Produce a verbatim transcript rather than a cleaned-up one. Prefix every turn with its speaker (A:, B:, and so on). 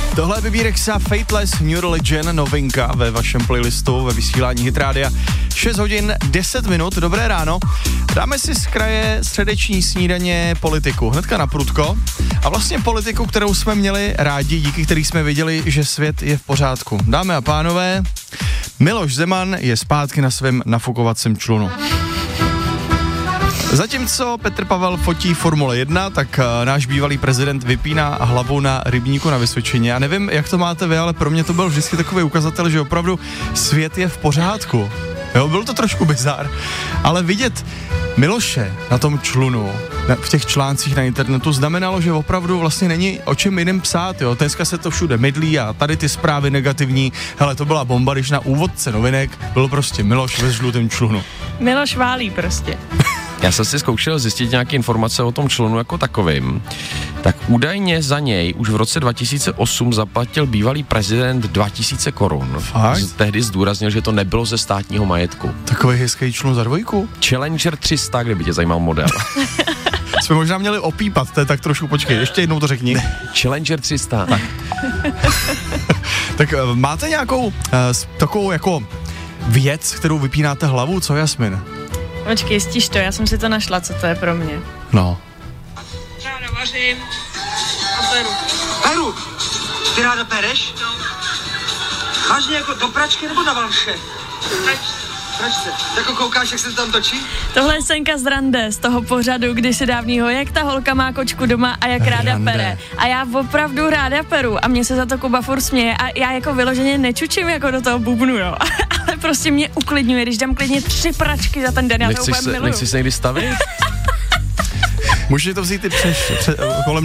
A: Tohle je vybírek sa Fateless New Religion, novinka ve vašem playlistu, ve vysílání Hit Rádia. šest hodin deset minut, dobré ráno. Dáme si z kraje středeční snídaně politiku, hnedka na prudko. A vlastně politiku, kterou jsme měli rádi, díky který jsme viděli, že svět je v pořádku. Dámy a pánové, Miloš Zeman je zpátky na svém nafukovacím člunu. Zatímco Petr Pavel fotí Formule jedna, tak uh, náš bývalý prezident vypíná hlavu na rybníku na Vysočině. Já nevím, jak to máte vy, ale pro mě to byl vždycky takový ukazatel, že opravdu svět je v pořádku. Jo, byl to trošku bizár, ale vidět Miloše na tom člunu, na, v těch článcích na internetu, znamenalo, že opravdu vlastně není o čem jiném psát, jo. Dneska se to všude mydlí a tady ty zprávy negativní, hele, to byla bomba, když na úvodce novinek byl prostě Miloš ve žlutém člunu.
B: Miloš válí prostě.
C: Já jsem si zkoušel zjistit nějaké informace o tom člunu jako takovým. Tak údajně za něj už v roce dva tisíce osm zaplatil bývalý prezident dva tisíce korun.
A: Fakt?
C: Tehdy zdůraznil, že to nebylo ze státního majetku.
A: Takový hezký člun za dvojku?
C: Challenger tři sta, kdyby tě zajímal model.
A: Jsme možná měli opípat, to je tak trošku, počkej, ještě jednou to řekni.
C: Challenger tři sta.
A: Tak. Tak máte nějakou uh, takovou jako věc, kterou vypínáte hlavu, co Jasmin?
B: Počkej, stíš to, já jsem si to našla, co to je pro mě.
A: No.
B: Ráda vařím a peru.
D: Peru? Ty ráda pereš?
B: No.
D: Vážně jako do pračky nebo na valmše?
B: Pračce.
D: Pračce. Jako koukáš, jak se to tam točí?
B: Tohle je Senka z Rande, z toho pořadu, kdysi dávnýho, jak ta holka má kočku doma a jak ráda
A: Rande.
B: pere. A já opravdu ráda peru a mě se za to Kuba furt směje a já jako vyloženě nečučím jako do toho bubnu, jo. Ale prostě mě uklidňuje, když dám klidně tři pračky za ten den, já to
C: Nechceš
B: úplně
C: se,
B: miluju.
C: nechceš se někdy stavit?
A: Můžete to vzít i přes, přes kolem